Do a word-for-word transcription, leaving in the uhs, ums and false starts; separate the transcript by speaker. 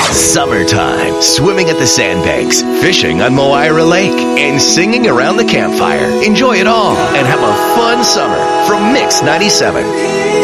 Speaker 1: Summertime, swimming at the sandbanks, fishing on Moira Lake, and singing around the campfire. Enjoy it all and have a fun summer from Mix ninety-seven.